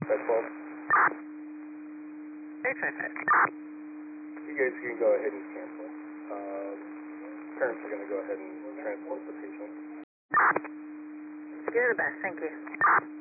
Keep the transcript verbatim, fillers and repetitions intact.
five twelve. eight five five. You guys can go ahead and cancel. Um, parents are going to go ahead and transport the patient. You're the best, thank you.